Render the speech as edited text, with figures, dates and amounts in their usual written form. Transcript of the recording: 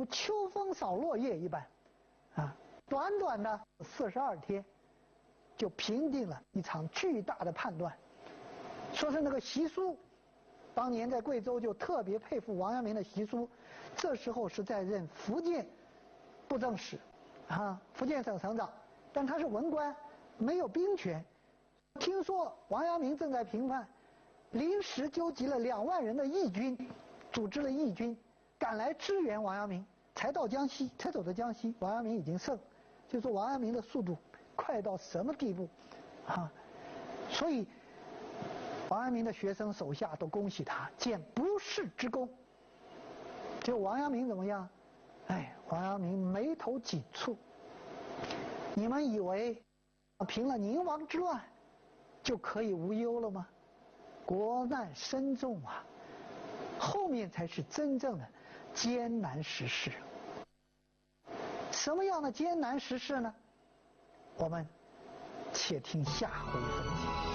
秋风扫落叶一般，啊，短短的42天，就平定了一场巨大的叛乱。说是那个习苏，当年在贵州就特别佩服王阳明的习苏，这时候是在任福建布政使，福建省省长，但他是文官，没有兵权。听说王阳明正在平叛，临时纠集了2万人的义军，组织了义军赶来支援王阳明，才到江西，才走到江西，王阳明已经胜。就说王阳明的速度快到什么地步所以王阳明的学生手下都恭喜他，见不世之功。结果王阳明怎么样？王阳明眉头紧蹙。你们以为平了宁王之乱就可以无忧了吗？国难深重啊，后面才是真正的艰难时事。什么样的艰难时事呢？我们且听下回分解。